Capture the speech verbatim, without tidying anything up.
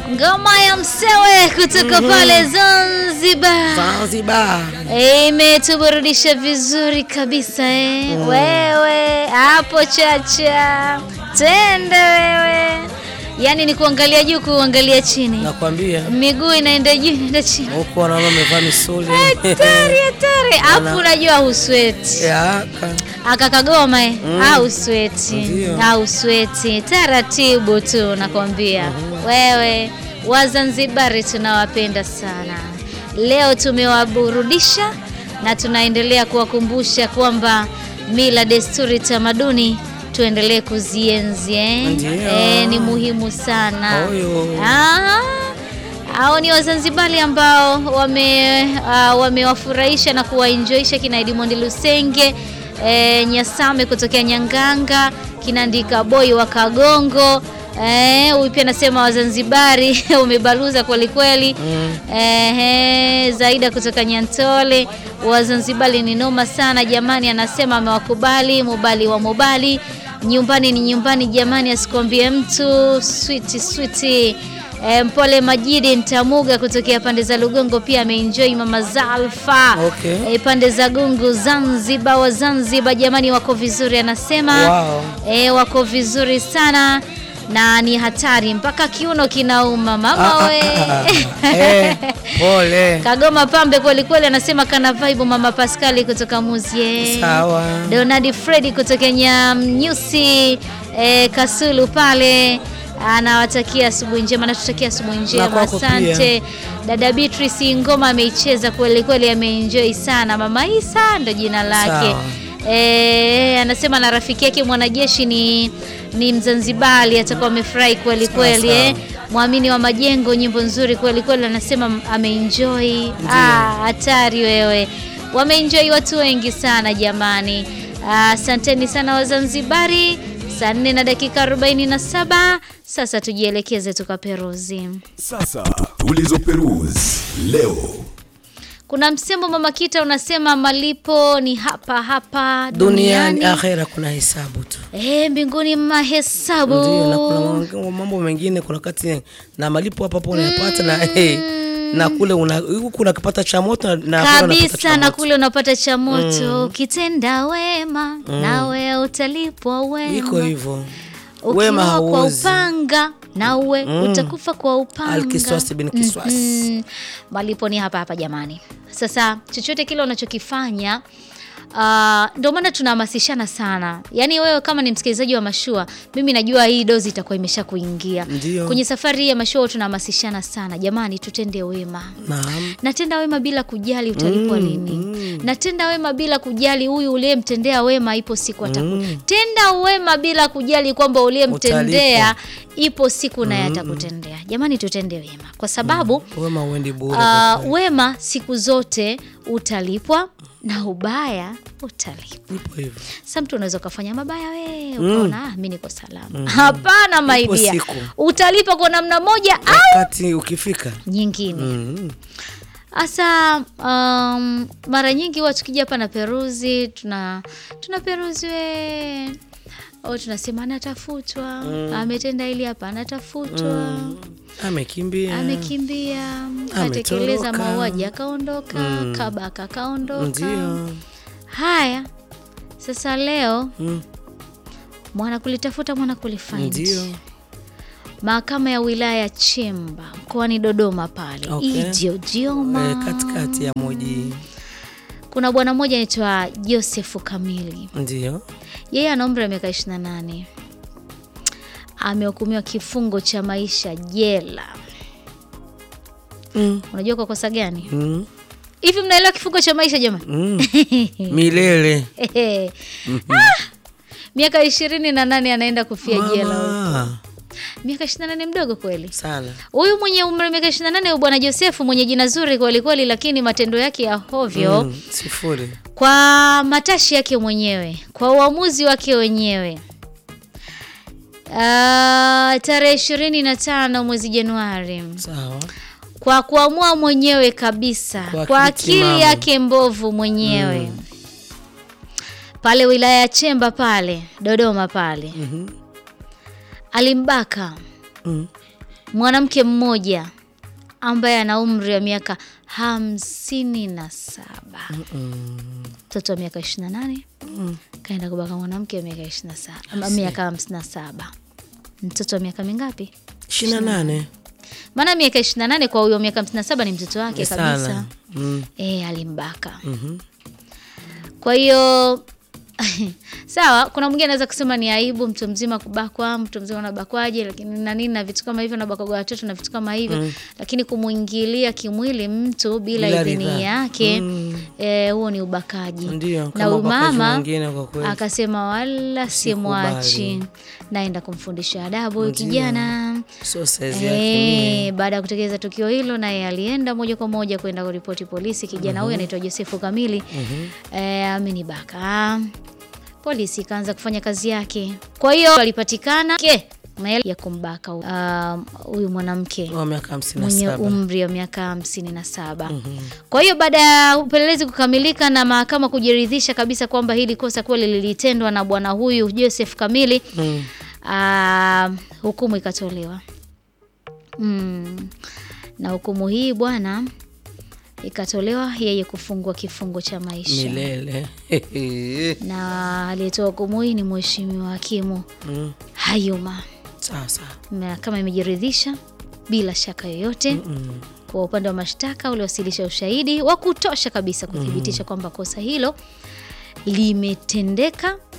Ngoma ya Msewe kutoka mm-hmm. pale Zanzibar. Zanzibar. Imetuburudisha vizuri kabisa eh. Mm. Wewe hapo chacha. Tende wewe. Yaani ni kuangalia juu kuangalia chini. Nakwambia. Miguu inaenda juu inaenda chini. Huko wanaona wamevaa misuli. Hatari hatari. Hapo unajua husweti. Ya. Aka kagoma eh. Mm. Au sweti. Au sweti. Taratibu tu nakwambia. Mm-hmm. Wewe Wazanzibari tunawapenda sana. Leo tumewaburudisha na tunaendelea kuwakumbusha kwamba mila, desturi, tamaduni tuendelee kuzienzi eh? Eh, ni muhimu sana. Ah, hao ni Wazanzibari ambao wame uh, wamewafurahisha na kuwaenjoysha kina Edmond Lusenge, eh, Nyasame kutokea Nyanganga, kina Ndika Boy wa Kagongo. Eh, huyu pia anasema Wazanzibari umebaluza kweli kweli. Mm. Eh, Zaida kutoka Nyantole, Wazanzibari ni noma sana jamani, anasema amewakubali, mubali wa mubali. Nyumbani ni nyumbani jamani, asikwambie mtu. Sweet sweet. E, Mpole Majidi Ntamuga kutokea pande za Lugongo pia ameenjoy Mama Zalfa. Okay. E, pande za Gungu Zanzibar, wa Zanzibar jamani wako vizuri anasema. Wow. E, wako vizuri sana na ni hatari mpaka kiuno kinauma mama ah, we. Ah, ah, eh, pole. Kagoma pambe kweli kweli anasema kana vibe Mama Pascali kutoka Muzie. Sawa. Donald Freddy kutoka Nyamnyusi eh, Kasulu pale anawatakia asubuhi njema na tutakia asubuhi njema. Asante. Dada Beatrice Ngoma ameicheza kweli kweli ameenjoy sana. Mama Isa ndo jina lake. Eh, anasema na rafiki yake mwanajeshi ni ni Mzanzibari atakuwa amefurahi kweli kweli eh. Muamini wa Majengo nyimbo nzuri kweli kweli anasema ameenjoy. Ah, hatari wewe. Wameenjoy watu wengi sana jamani. Asanteni sana Wazanzibari. Saa nne na dakika arobaini na saba. Sasa tujielekeze tukaperuzi. Sasa tulizoperuzi leo. Kuna msemo Mama Kita unasema malipo ni hapa hapa duniani, duniani akhera kuna hesabu tu. Eh, mbinguni mahesabu. Ndio, na kuna mambo mengine kuna kati na malipo hapa hapo unayapata. Mm. na eh, na kule una kuna kupata cha moto na kabisa na kule unapata cha moto. Ukitenda mm. wema mm. nawe utalipwa wema. Iko hivyo. Wema hauozi. Kwa upanga nawe mm. utakufa kwa upanga. Al-Kiswasi bin Kiswasi. Mm-hmm. Malipo ni hapa hapa jamani. Sasa chochote kile unachokifanya Uh, ndio maana tunahamasishana sana. Yaani wewe kama ni msikilizaji wa Mashua, mimi najua hii dozi itakuwa imesha kuingia. Kwenye safari ya Mashua tunahamasishana sana. Jamani tutende wema. Naam. Natenda wema bila kujali utalipwa mm, lini. Mm. Natenda wema bila kujali huyu uliyemtendea wema ipo siku atakuja. Mm. Tenda wema bila kujali kwamba uliyemtendea ipo siku naye mm, atakutendea. Jamani tutende wema kwa sababu mm, wema uendi bure. Uh, wema siku zote utalipwa na ubaya utalipwa. Ipo hivyo. Sasa mtu unaweza kufanya mabaya wewe ukaona mm. ah mimi niko salama. Mm. Hapana maidia. Utalipa kwa namna moja au wakati ukifika nyingine. Mm. Asa um, mara nyingi watu tukija hapa na peruzi tuna tuna peruzi we au tunasema anatafutwa. Mm. Ametenda ili hapa anatafutwa. Mm. Amekimbia. Amekimbia. Katekeleza mauaji akaondoka. Mm. Kabaka kaondoka. Ndio. Haya. Sasa leo mm. mwana kulitafuta mwana kulifind. Ndio. Mahakama ya wilaya ya Chemba mkoani Dodoma pale. Okay. Idio Dioma. E, katikati ya mji. Kuna bwana mmoja anaitwa Joseph Kamili. Ndio. Yeye ana umri wa miaka ishirini na nane. Amehukumiwa kifungo cha maisha jela. Mm. Unajua kwa kosa gani? Mm. Hivi mnaelewa kifungo cha maisha jamani? Mm. Milele. Mm-hmm. Ah, miaka ishirini na nane anaenda kufia Mama. Jela huko. Miaka ishirini na nane mdogo kweli. Sana. Huyu mwenye umri wa miaka ishirini na nane bwana Joseph mwenye jina zuri kweli kweli lakini matendo yake ya hovyo. Mm, sifuri. Kwa matashi yake mwenyewe, kwa uamuzi wake wenyewe. Uh, tarehe ishirini na tano mwezi Januari. Sawa. Kwa kuamua mwenyewe kabisa, kwa, kwa akili yake mbovu mwenyewe. Mm. Pale wilaya ya Chemba pale, Dodoma pale. Mhm. Alimbaka. Mm. mwanamke mmoja ambaye ana umri wa miaka hamsini na saba. Mtoto wa miaka ishirini na nane mm. kaenda kubaka mwanamke wa miaka ishirini na saba, miaka hamsini na saba. Mtoto wa miaka mingapi? ishirini na nane. Maana miaka ishirini na nane kwa huyo miaka hamsini na saba ni mtoto wake kabisa. Mm. Eh, alimbaka. Mhm. Kwa hiyo sawa, kuna mwingine anaweza kusema ni aibu mtu mzima kubakwa, mtu mzima anabakwaje, lakini na nini na vitu kama hivyo, na bakwa watoto na vitu kama hivyo. Mm. Lakini kumuingilia kimwili mtu bila, bila idhini yake, mm. eh, huo ni ubakaji. Ndiyo, na mama akasema wala simwachi, naenda kumfundisha adabu kijana. So says eh, baada ya kutekeleza tukio hilo, naye alienda moja kwa moja kwenda kuripoti polisi. Kijana huyo anaitwa Josefu Kamili. Mm-hmm. eh, amenibaka. Polisi kaanza kufanya kazi yake. Kwa hiyo walipatikana ke maili ya kumbaka huyu uh, mwanamke wa miaka hamsini na saba, mwenye umri wa miaka hamsini na saba. Mm-hmm. Kwa hiyo baada ya upelelezi kukamilika na mahakama kujiridhisha kabisa kwamba hili kosa kweli lilitendwa na bwana huyu Joseph Kamili, mm. uh, hukumu ikatolewa. Mm. Na hukumu hii bwana ikatolewa yeye kufungwa kifungo cha maisha milele. Na aliyetoa hukumu hii ni mheshimiwa hakimu mm. Hayuma. Sasa kama imejiridhisha bila shaka yoyote, mm -mm. kwa upande wa mashtaka uliwasilisha ushahidi wa kutosha kabisa kuthibitisha mm. kwamba kosa hilo limetendeka